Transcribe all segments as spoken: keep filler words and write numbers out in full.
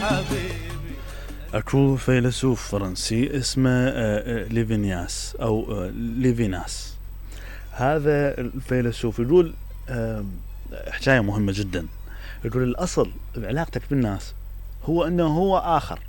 أكو فيلسوف فرنسي اسمه ليفيناس أو ليفيناس. هذا الفيلسوف يقول حكاية مهمة جدا. يقول الأصل بعلاقتك بالناس هو أنه هو آخر.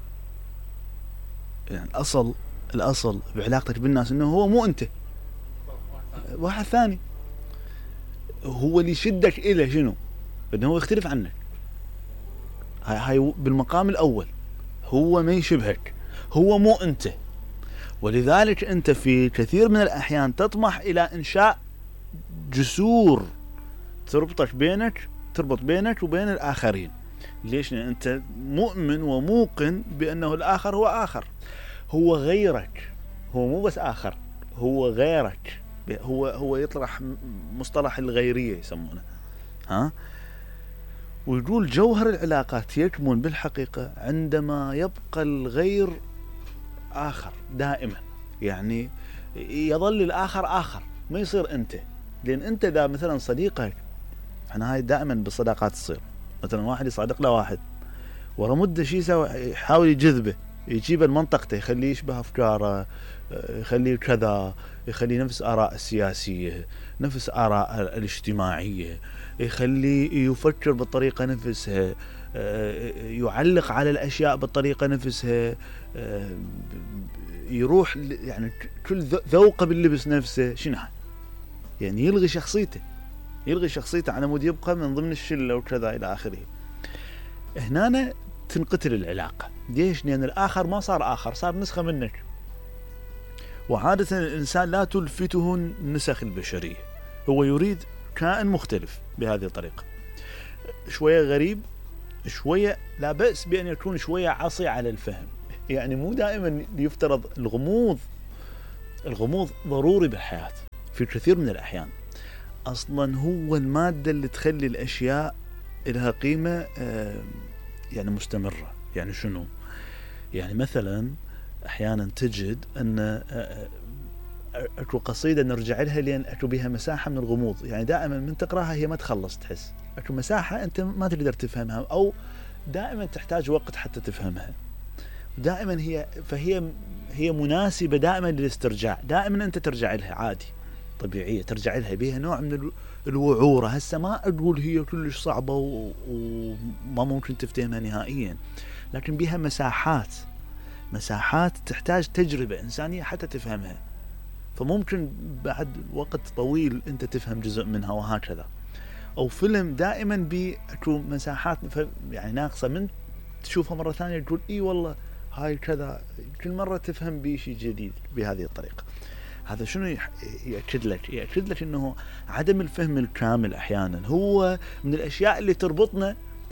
يعني الأصل الأصل بعلاقتك بالناس أنه هو مو أنت، واحد ثاني. هو اللي يشدك إليه شنو؟ أنه هو يختلف عنك. هاي هاي بالمقام الأول، هو ما يشبهك، هو مو أنت. ولذلك أنت في كثير من الأحيان تطمح إلى إنشاء جسور تربطك بينك تربط بينك وبين الآخرين. ليش؟ لأن أنت مؤمن وموقن بأنه الآخر هو آخر، هو غيرك، هو مو بس آخر، هو غيرك. هو هو يطرح مصطلح الغيرية يسمونه. ها؟ ويقول جوهر العلاقات يكمن بالحقيقة عندما يبقى الغير آخر دائما. يعني يظل الآخر آخر، ما يصير أنت. لأن أنت دا مثلا صديقك، احنا هاي دائما بالصداقات تصير، مثلا واحد يصادق له واحد ورا مدة شي يسوي، يحاول يجذبه، يجيبه لمنطقته، يخليه يشبه أفكاره، يخليه كذا، يخليه نفس آراء السياسية، نفس آراء الاجتماعية، يخليه يفكر بالطريقة نفسها، يعلق على الأشياء بالطريقة نفسها، يروح يعني كل ذوقه باللبس نفسه. شنو يعني؟ يلغي شخصيته، يلغي شخصيته على مود يبقى من ضمن الشلة وكذا إلى آخره. هنا تنقتل العلاقة. ليش؟ لأن الآخر ما صار آخر، صار نسخة منك. وعادة الإنسان لا تلفته النسخ البشرية، هو يريد كائن مختلف بهذه الطريقة، شوية غريب، شوية لا بأس بأن يكون شوية عصي على الفهم. يعني مو دائما يفترض الغموض. الغموض ضروري بالحياة في كثير من الأحيان. أصلا هو المادة اللي تخلي الأشياء لها قيمة يعني مستمرة. يعني شنو؟ يعني مثلا أحيانا تجد أن أكو قصيدة نرجع لها لأن أكو بها مساحة من الغموض. يعني دائما من تقرأها هي ما تخلص، تحس أكو مساحة أنت ما تقدر تفهمها، أو دائما تحتاج وقت حتى تفهمها. دائما هي فهي هي مناسبة دائما للاسترجاع. دائما أنت ترجع لها عادي، طبيعية ترجع لها، بها نوع من الوعورة. هسه ما أقول هي كلش صعبة وما ممكن تفتهمها نهائيا، لكن بها مساحات مساحات تحتاج تجربة إنسانية حتى تفهمها. فممكن بعد وقت طويل أنت تفهم جزء منها وهكذا. أو فيلم دائما بأكو مساحات يعني ناقصة، من تشوفها مرة ثانية تقول إيه والله هاي كذا، كل مرة تفهم بشيء جديد بهذه الطريقة. هذا شنو يأكد لك؟ يأكد لك أنه عدم الفهم الكامل أحيانا هو من الأشياء اللي تربطنا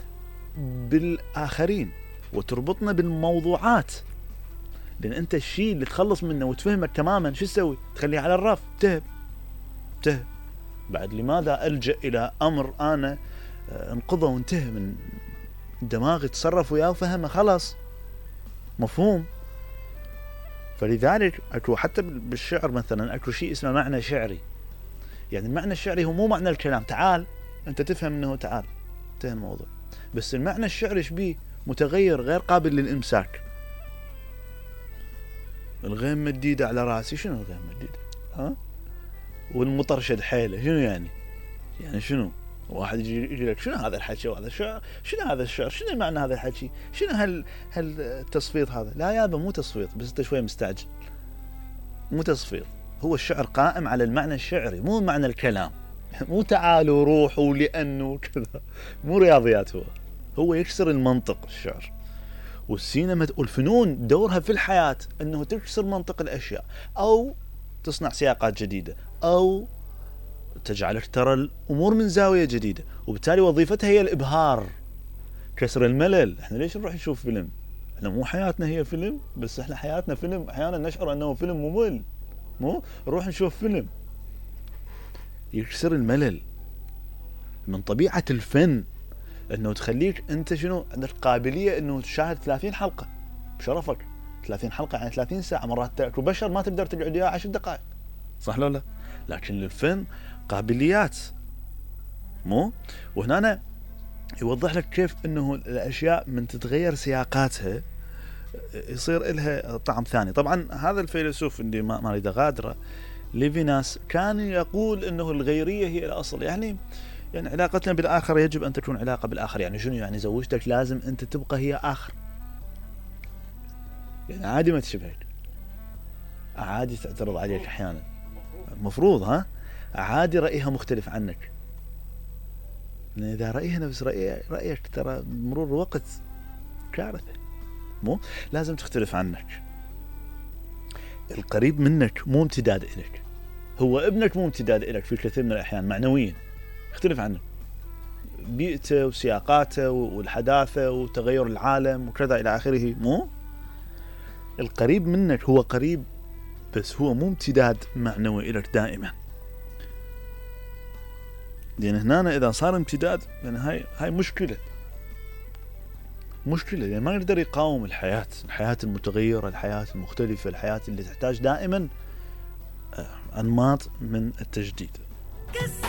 بالآخرين وتربطنا بالموضوعات. لأن أنت الشيء اللي تخلص منه وتفهمك تماما شو تسوي؟ تخليه على الرف، تهب تهب بعد. لماذا ألجأ إلى أمر أنا انقضى وانتهى من دماغي، تصرف وياه وفهمه، خلاص مفهوم. فلذلك أكو حتى بالشعر مثلا أكو شيء اسمه معنى شعري. يعني المعنى الشعري هو مو معنى الكلام، تعال أنت تفهم أنه تعال انتهى الموضوع. بس المعنى الشعري شبيه؟ متغير، غير قابل للإمساك. الغيم مديدة على راسي، شنو الغيم مديدة؟ ها؟ والمطر شد حيله، شنو يعني؟ يعني شنو؟ واحد يجي يجي لك شنو هذا الحكي وهذا الشعر؟ شنو هذا الشعر؟ شنو معنى هذا الحكي؟ شنو هال هالتصفيط هذا؟ لا يابا مو تصفيط، بس انت شوي مستعجل. مو تصفيط، هو الشعر قائم على المعنى الشعري، مو معنى الكلام. مو تعالوا روحوا لأنه كذا، مو رياضيات. هو هو يكسر المنطق الشعر. والسينما والفنون دورها في الحياة أنه تكسر منطق الأشياء، أو تصنع سياقات جديدة، أو تجعلك ترى الأمور من زاوية جديدة. وبالتالي وظيفتها هي الإبهار، كسر الملل. احنا ليش نروح نشوف فيلم؟ احنا مو حياتنا هي فيلم؟ بس احنا حياتنا فيلم، أحيانا نشعر أنه فيلم ممل. مو نروح نشوف فيلم يكسر الملل. من طبيعة الفن انه تخليك انت شنو عندك قابلية انه تشاهد ثلاثين حلقة بشرفك. ثلاثين حلقة يعني ثلاثين ساعة. مرات تأكل بشر ما تقدر تقعد وياه عشر دقائق، صح لو لا؟ لكن للفن قابليات، مو؟ وهنا يوضح لك كيف انه الاشياء من تتغير سياقاتها يصير لها طعم ثاني. طبعا هذا الفيلسوف اللي ما ما اريد اغادره، ليفيناس، كان يقول انه الغيريه هي الاصل. يعني يعني علاقتنا بالاخر يجب ان تكون علاقه بالاخر. يعني شنو؟ يعني زوجتك لازم انت تبقى هي اخر، يعني عادي ما تشبهك، عادي تعترض عليك احيانا، المفروض ها عادي رايها مختلف عنك، لان اذا رايها نفس رأي رايك ترى بمرور الوقت كارثه. مو لازم تختلف عنك. القريب منك مو امتداد إليك، هو ابنك مو امتداد إليك في كثير من الأحيان معنويا، يختلف عنك، بيئته وسياقاته والحداثة وتغير العالم وكذا إلى آخره. مو القريب منك هو قريب، بس هو مو امتداد معنوي إليك دائما. لأن هنا إذا صار امتداد يعني هاي هاي مشكلة مشكلة يعني ما يقدر يقاوم الحياة الحياة المتغيرة، الحياة المختلفة، الحياة اللي تحتاج دائما أنماط من التجديد.